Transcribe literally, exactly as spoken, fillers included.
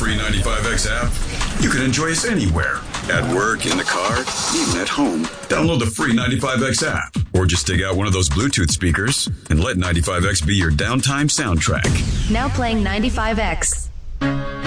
free ninety-five X app, you can enjoy us anywhere. At work, in the car, even at home. Download the free ninety-five X app. Or just dig out one of those Bluetooth speakers and let ninety-five X be your downtime soundtrack. Now playing ninety-five X.